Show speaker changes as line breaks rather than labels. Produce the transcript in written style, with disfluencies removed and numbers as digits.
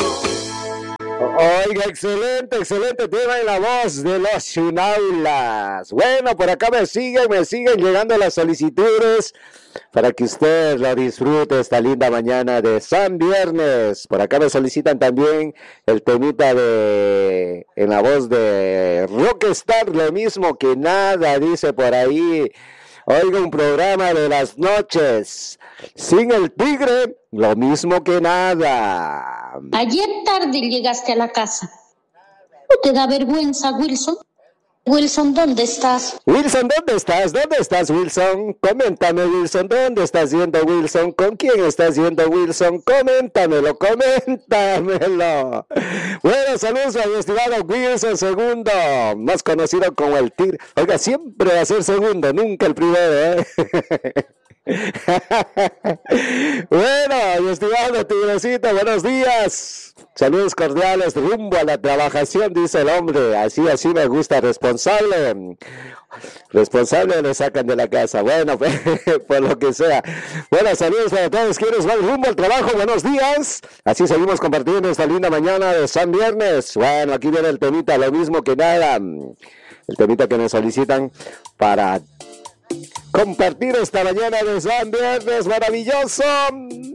Oiga, excelente, excelente tema en la voz de los Shunaulas. Bueno, por acá me siguen llegando las solicitudes para que usted lo disfrute esta linda mañana de San Viernes. Por acá me solicitan también el temita en la voz de Rockstar, lo mismo que nada, dice por ahí. Oiga, un programa de las noches sin el tigre, lo mismo que nada.
Ayer tarde llegaste a la casa. ¿No te da vergüenza, Wilson? Wilson, ¿dónde estás?
Wilson, ¿dónde estás? ¿Dónde estás, Wilson? Coméntame, Wilson, ¿dónde estás yendo, Wilson? ¿Con quién estás yendo, Wilson? Coméntamelo. Bueno, saludos a mi estimado Wilson segundo, más conocido como el Tigre. Oiga, siempre va a ser segundo, nunca el primero, ¿eh? Bueno, mi estimado Tigrecito, buenos días. Saludos cordiales, rumbo a la trabajación, dice el hombre. Así me gusta, responsable. Responsable le sacan de la casa. Bueno, por lo que sea. Bueno, saludos para todos quienes van rumbo al trabajo. Buenos días. Así seguimos compartiendo esta linda mañana de San Viernes. Bueno, aquí viene el temita, lo mismo que nada. El temita que nos solicitan para compartir esta mañana de San Viernes maravilloso.